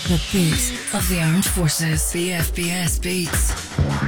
The beat of the armed forces. BFBS Beats.